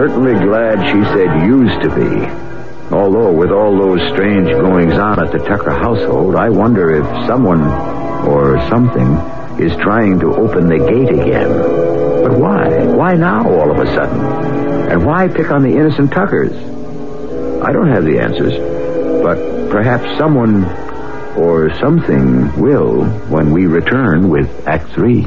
certainly glad she said used to be. Although, with all those strange goings-on at the Tucker household, I wonder if someone or something is trying to open the gate again. But why? Why now, all of a sudden? And why pick on the innocent Tuckers? I don't have the answers, but perhaps someone or something will when we return with Act 3.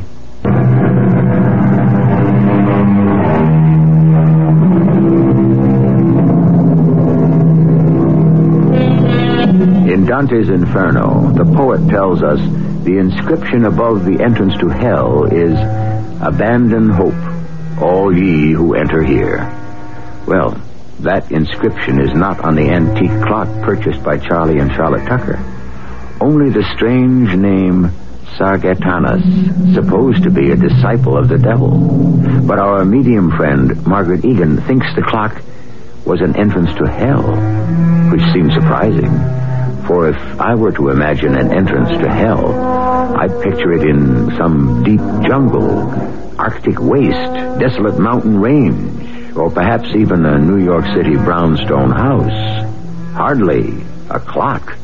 In Dante's Inferno, the poet tells us the inscription above the entrance to hell is, "Abandon hope, all ye who enter here." Well, that inscription is not on the antique clock purchased by Charlie and Charlotte Tucker. Only the strange name Sargatanas, supposed to be a disciple of the devil. But our medium friend, Margaret Egan, thinks the clock was an entrance to hell, which seems surprising. For if I were to imagine an entrance to hell, I'd picture it in some deep jungle, Arctic waste, desolate mountain range, or perhaps even a New York City brownstone house. Hardly a clock.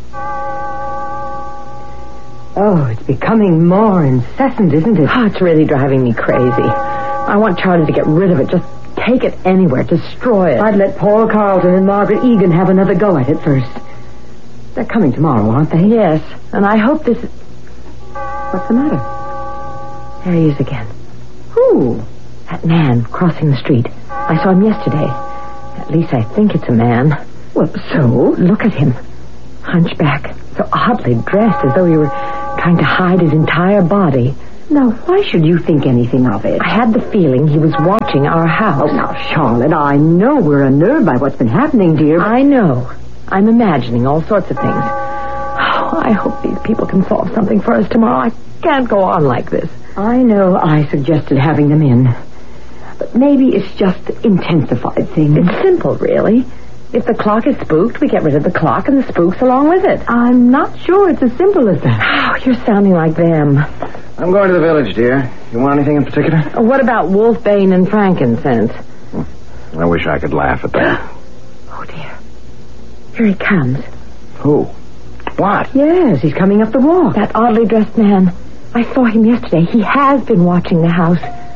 Oh, it's becoming more incessant, isn't it? Oh, it's really driving me crazy. I want Charlie to get rid of it. Just take it anywhere. Destroy it. I'd let Paul Carlton and Margaret Egan have another go at it first. They're coming tomorrow, aren't they? Yes, and I hope this... What's the matter? There he is again. Who? That man crossing the street. I saw him yesterday. At least I think it's a man. Well, so? Look at him. Hunchback. So oddly dressed, as though he were trying to hide his entire body. Now, why should you think anything of it? I had the feeling he was watching our house. Oh, now, Charlotte, I know we're unnerved by what's been happening, dear. But... I know. I'm imagining all sorts of things. Oh, I hope these people can solve something for us tomorrow. I can't go on like this. I know I suggested having them in. But maybe it's just intensified things. It's simple, really. If the clock is spooked, we get rid of the clock and the spooks along with it. I'm not sure it's as simple as that. Oh, you're sounding like them. I'm going to the village, dear. You want anything in particular? What about wolfbane and frankincense? I wish I could laugh at that. Oh, dear. Here he comes. Who? What? Yes, he's coming up the walk. That oddly dressed man. I saw him yesterday. He has been watching the house.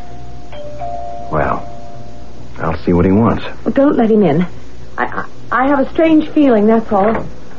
Well, I'll see what he wants. Well, don't let him in. I have a strange feeling, that's all.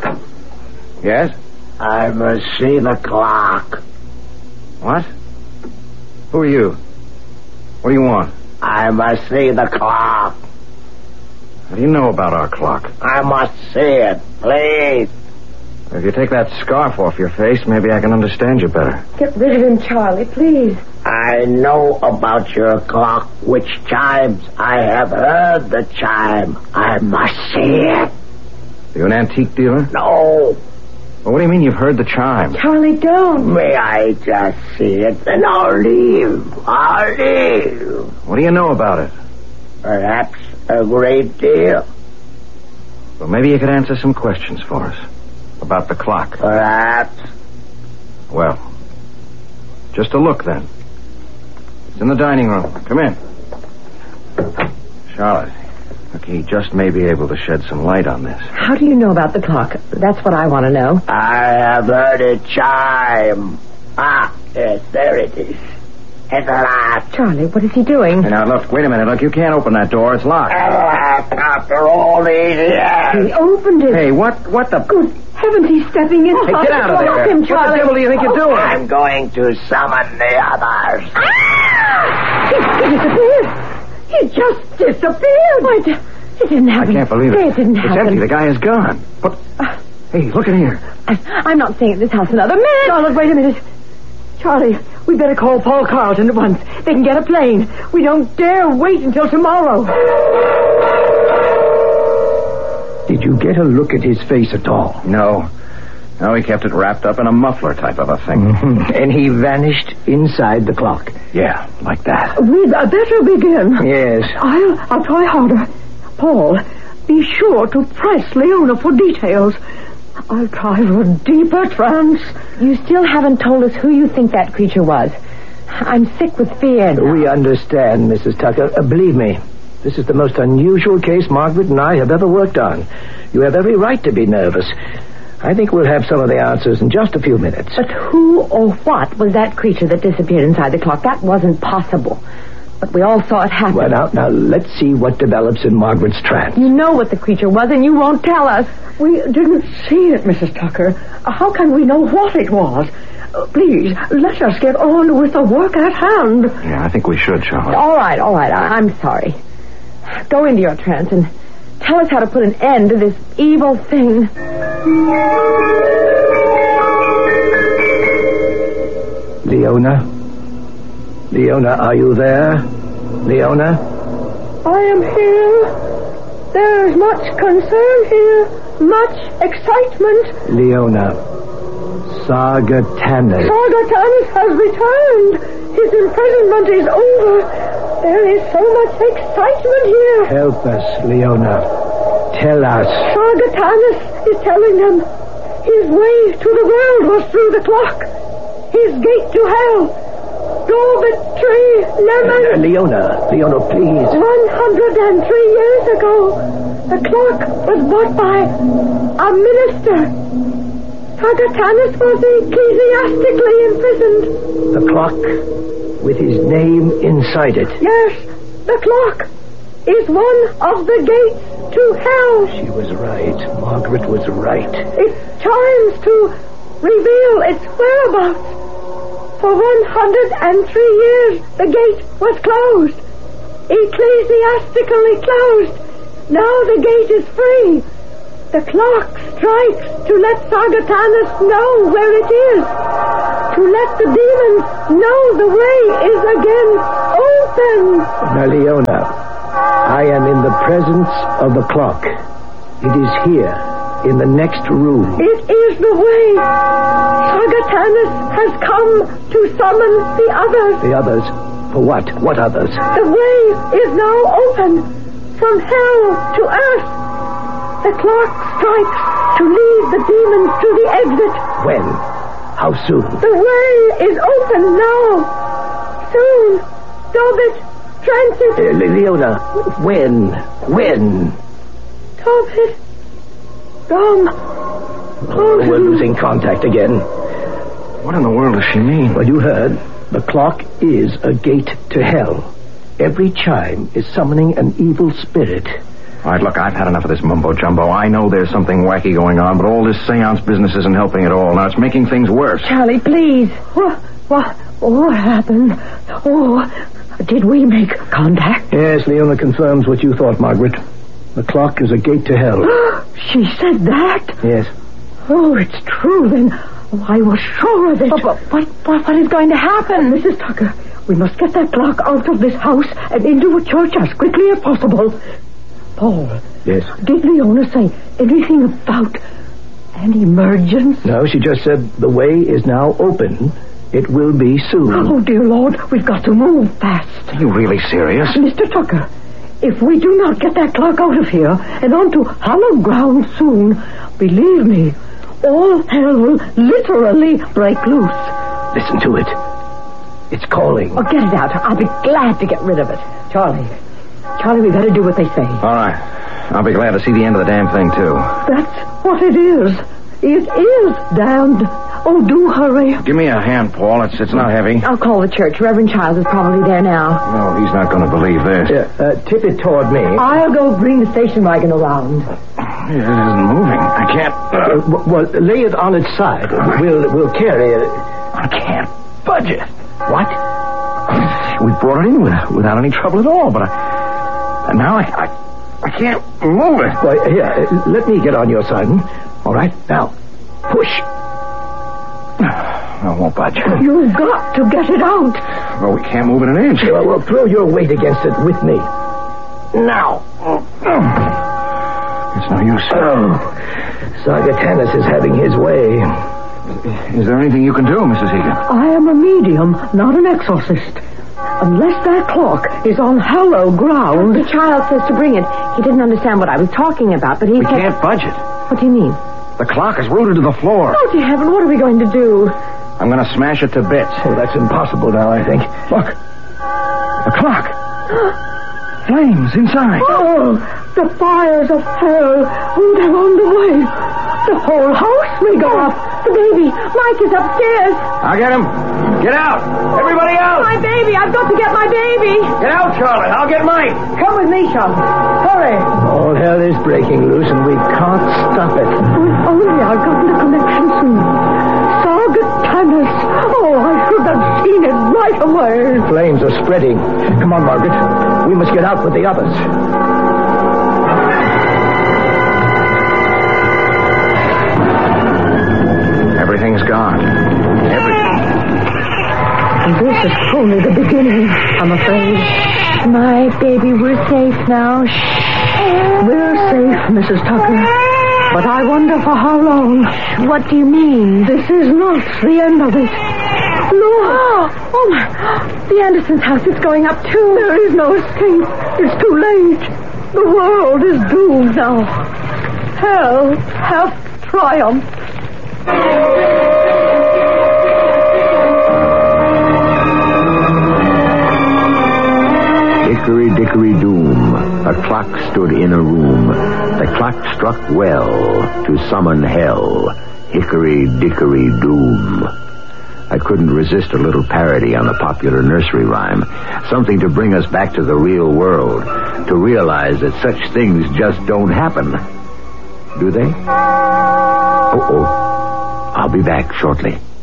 Yes? I must see the clock. What? Who are you? What do you want? I must see the clock. What do you know about our clock? I must see it, please. If you take that scarf off your face, maybe I can understand you better. Get rid of him, Charlie, please. I know about your clock, which chimes. I have heard the chime. I must see it. Are you an antique dealer? No. Well, what do you mean you've heard the chime? Charlie, don't. May I just see it, then I'll leave. I'll leave. What do you know about it? Perhaps a great deal. Well, maybe you could answer some questions for us. About the clock. Perhaps. Well, just a look, then. It's in the dining room. Come in. Charlotte, look, he just may be able to shed some light on this. How do you know about the clock? That's what I want to know. I have heard it chime. Ah, yes, there it is. It's locked. Charlie, what is he doing? Hey, now, look, wait a minute. Look, you can't open that door. It's locked. After all these years. He opened it. Hey, what the... Good heavens, he's stepping in. Hey, get out of there. Stop him, Charlie. What the devil do you think you're doing? I'm going to summon the others. He disappeared. He just disappeared. What? It didn't happen. I can't believe it. It didn't happen. It's empty. The guy is gone. What? Hey, look in here. I'm not staying at this house another minute. Charlotte, wait a minute. Charlie, we better call Paul Carlton at once. They can get a plane. We don't dare wait until tomorrow. Did you get a look at his face at all? No. No, he kept it wrapped up in a muffler type of a thing. Mm-hmm. And he vanished inside the clock. Yeah, like that. We'd better begin. Yes. I'll try harder. Paul, be sure to press Leona for details. I'll try for a deeper trance. You still haven't told us who you think that creature was. I'm sick with fear now. We understand, Mrs. Tucker. Believe me, This is the most unusual case Margaret and I have ever worked on. You have every right to be nervous. I think we'll have some of the answers in just a few minutes. But who or what was that creature that disappeared inside the clock? That wasn't possible. But we all saw it happen. Well, now, let's see what develops in Margaret's trance. You know what the creature was, and you won't tell us. We didn't see it, Mrs. Tucker. How can we know what it was? Please, let us get on with the work at hand. Yeah, I think we should, Charlotte. All right. I'm sorry. Go into your trance and tell us how to put an end to this evil thing. Leona, are you there? Leona? I am here. There is much concern here. Much excitement. Leona. Sargatanas. Sargatanas has returned. His imprisonment is over. There is so much excitement here. Help us, Leona. Tell us. Sargatanas is telling them his way to the world was through the clock. His gate to hell. Dormitory Lemon. Leona, please. 103 years ago, the clock was bought by a minister. Sargatanas was ecclesiastically imprisoned. The clock with his name inside it. Yes, the clock is one of the gates to hell. She was right. Margaret was right. It chimes to reveal its whereabouts. For 103 years, the gate was closed. Ecclesiastically closed. Now the gate is free. The clock strikes to let Sargatanas know where it is. To let the demons know the way is again open. Now, Leona, I am in the presence of the clock. It is here, in the next room. It is the way. Sargatanas has come to summon the others. The others? For what? What others? The way is now open. From hell to earth. The clock strikes to lead the demons to the exit. When? How soon? The way is open now. Soon. Tobit, transit. Leona, when? Tobit. Dom. We're losing contact again. What in the world does she mean? Well, you heard. The clock is a gate to hell. Every chime is summoning an evil spirit. All right, look, I've had enough of this mumbo-jumbo. I know there's something wacky going on, but all this seance business isn't helping at all. Now, it's making things worse. Charlie, please. What happened? Did we make contact? Yes, Leona confirms what you thought, Margaret. The clock is a gate to hell. She said that? Yes. Oh, it's true, then. I was sure of it. But what is going to happen? Mrs. Tucker, we must get that clock out of this house and into a church as quickly as possible. Paul. Yes? Did Leona say anything about an emergence? No, she just said the way is now open. It will be soon. Oh, dear Lord, we've got to move fast. Are you really serious? Mr. Tucker, if we do not get that clock out of here and onto hollow ground soon, believe me, all hell will literally break loose. Listen to it. It's calling. Oh, get it out. I'll be glad to get rid of it. Charlie, we better do what they say. All right. I'll be glad to see the end of the damn thing, too. That's what it is. It is damned. Oh, do hurry. Give me a hand, Paul. It's not heavy. I'll call the church. Reverend Childs is probably there now. No, he's not going to believe this. Tip it toward me. I'll go bring the station wagon around. It isn't moving. I can't... well, lay it on its side. We'll carry it. I can't budge it. What? We brought it in without any trouble at all, but now I can't move it. Well, here, let me get on your side. All right, now, push. I won't budge. You've got to get it out. Well, we can't move it an inch. Well, throw your weight against it with me. Now. It's no use. Oh, Sargatanas is having his way. Is there anything you can do, Mrs. Egan? I am a medium, not an exorcist. Unless that clock is on hollow ground... The child says to bring it. He didn't understand what I was talking about, but he said... We can't budge it. What do you mean? The clock is rooted to the floor. Oh, dear heaven, what are we going to do? I'm going to smash it to bits. Oh, that's impossible now, I think. Look. The clock. Flames inside. Oh, the fires of hell. Oh, they're on the way. The whole house may go up. The baby, Mike, is upstairs. I'll get him. Get out. Everybody out. My baby, I've got to get my baby. Get out, Charlotte. I'll get Mike. Come with me, Charlotte. Hurry. All hell is breaking loose, and we can't stop it. If only I'd gotten a connection soon. Sargatanas. Oh, I should have seen it right away. Flames are spreading. Come on, Margaret. We must get out with the others. Everything's gone. Everything. This is only the beginning, I'm afraid. My baby, we're safe now. We're safe, Mrs. Tucker. But I wonder for how long. What do you mean? This is not the end of it. Look! Oh, my. The Andersons' house is going up, too. There is no escape. It's too late. The world is doomed now. Hell hath triumphed. Hickory dickory doom, a clock stood in a room. The clock struck well to summon hell. Hickory dickory doom. I couldn't resist a little parody on the popular nursery rhyme. Something to bring us back to the real world. To realize that such things just don't happen. Do they? Uh-oh. I'll be back shortly.